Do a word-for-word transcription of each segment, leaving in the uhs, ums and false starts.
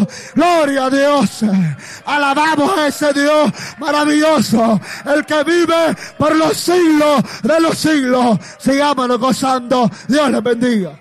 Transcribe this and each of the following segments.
Dios, gloria a Dios. Alabamos a ese Dios maravilloso, el que vive por los siglos de los siglos. Sigámonos gozando. Dios les bendiga.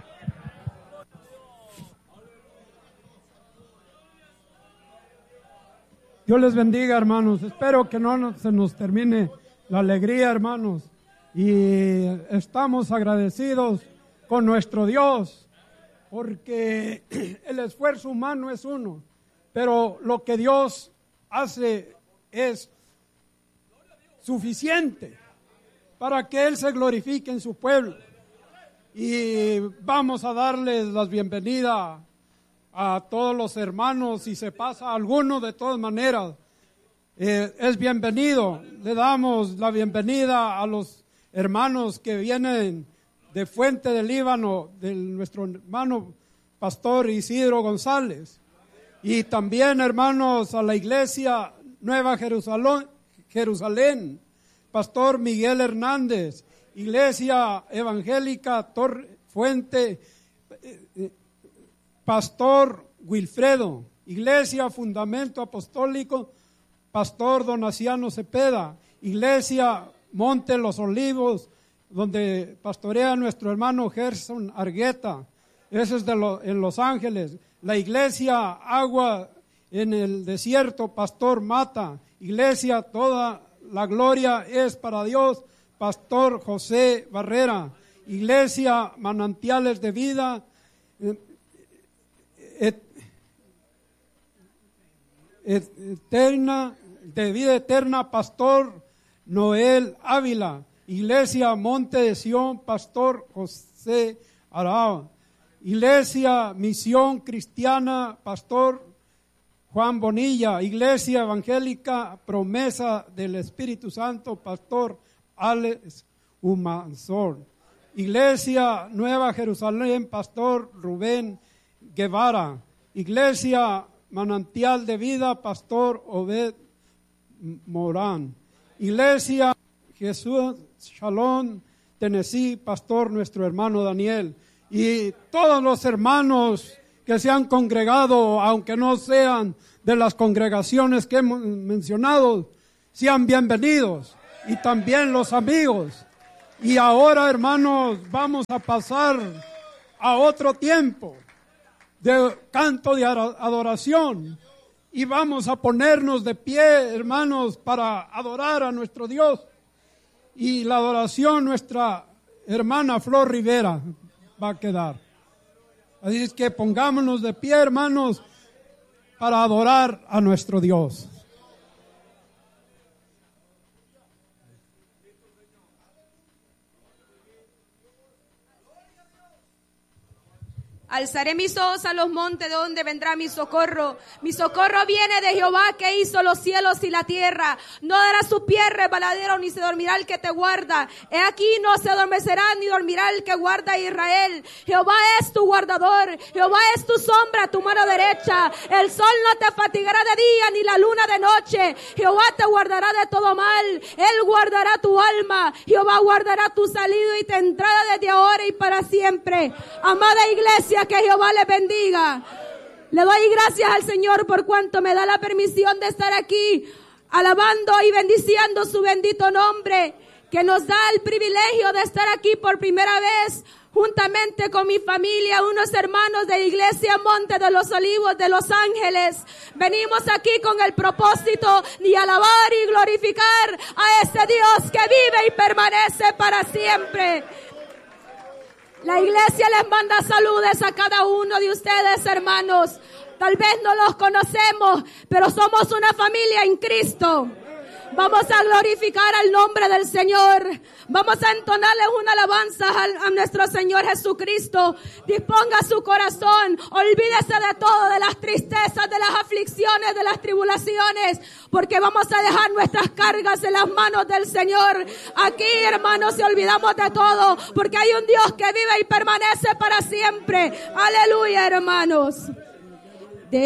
Dios les bendiga, hermanos. Espero que no se nos termine la alegría, hermanos. Y estamos agradecidos con nuestro Dios, porque el esfuerzo humano es uno, pero lo que Dios hace es suficiente para que Él se glorifique en su pueblo. Y vamos a darles las bienvenidas a todos los hermanos. Si se pasa alguno, de todas maneras, eh, es bienvenido. Le damos la bienvenida a los hermanos que vienen de Fuente del Líbano, de nuestro hermano pastor Isidro González. Y también, hermanos, a la iglesia Nueva Jerusalén, Jerusalén, pastor Miguel Hernández, iglesia evangélica Torre Fuente, eh, pastor Wilfredo, iglesia Fundamento Apostólico, pastor Donaciano Cepeda, iglesia Monte Los Olivos, donde pastorea nuestro hermano Gerson Argueta, ese es de lo, en Los Ángeles, la iglesia Agua en el Desierto, pastor Mata, iglesia Toda la Gloria es para Dios, pastor José Barrera, iglesia Manantiales de Vida, et, et, eterna, de vida eterna, pastor Noel Ávila, iglesia Monte de Sion, pastor José Arao, iglesia Misión Cristiana, pastor Juan Bonilla, iglesia evangélica Promesa del Espíritu Santo, pastor Alex Humansor, iglesia Nueva Jerusalén, pastor Rubén Guevara, iglesia Manantial de Vida, pastor Obed Morán, iglesia Jesús Shalom Tennessee, pastor nuestro hermano Daniel, y todos los hermanos que se han congregado, aunque no sean de las congregaciones que hemos mencionado, sean bienvenidos, y también los amigos. Y ahora, hermanos, vamos a pasar a otro tiempo de canto de adoración, y vamos a ponernos de pie, hermanos, para adorar a nuestro Dios. Y la adoración nuestra hermana Flor Rivera va a quedar. Así es que pongámonos de pie, hermanos, para adorar a nuestro Dios. Alzaré mis ojos a los montes, de donde vendrá mi socorro. Mi socorro viene de Jehová, que hizo los cielos y la tierra. No dará su pie resbaladero, ni se dormirá el que te guarda. He aquí, no se adormecerá ni dormirá el que guarda a Israel. Jehová es tu guardador, Jehová es tu sombra, tu mano derecha. El sol no te fatigará de día, ni la luna de noche. Jehová te guardará de todo mal, Él guardará tu alma. Jehová guardará tu salida y tu entrada desde ahora y para siempre. Amada iglesia, que Jehová les bendiga. Le doy gracias al Señor por cuanto me da la permisión de estar aquí alabando y bendiciendo su bendito nombre, que nos da el privilegio de estar aquí por primera vez juntamente con mi familia, unos hermanos de Iglesia Monte de los Olivos de Los Ángeles. Venimos aquí con el propósito de alabar y glorificar a ese Dios que vive y permanece para siempre. La iglesia les manda saludos a cada uno de ustedes, hermanos. Tal vez no los conocemos, pero somos una familia en Cristo. Vamos a glorificar al nombre del Señor. Vamos a entonarles una alabanza a, a nuestro Señor Jesucristo. Disponga su corazón. Olvídese de todo, de las tristezas, de las aflicciones, de las tribulaciones, porque vamos a dejar nuestras cargas en las manos del Señor. Aquí, hermanos, si olvidamos de todo, porque hay un Dios que vive y permanece para siempre. Aleluya, hermanos.